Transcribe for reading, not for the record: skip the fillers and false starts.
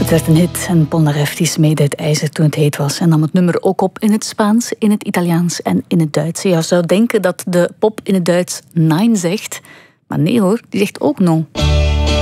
Het werd een hit en Polnareff smeedde het ijzer toen het heet was en nam het nummer ook op in het Spaans, in het Italiaans en in het Duits. Je zou denken dat de pop in het Duits nein zegt, maar nee hoor, die zegt ook no.